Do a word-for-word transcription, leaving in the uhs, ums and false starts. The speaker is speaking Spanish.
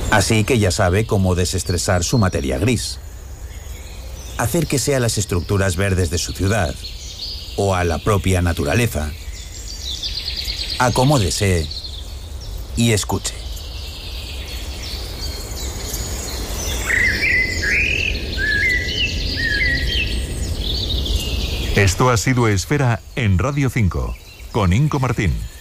Así que ya sabe cómo desestresar su materia gris. Hacer que sea las estructuras verdes de su ciudad o a la propia naturaleza. Acomódese y escuche. Esto ha sido Esfera en Radio cinco, con Inco Martín.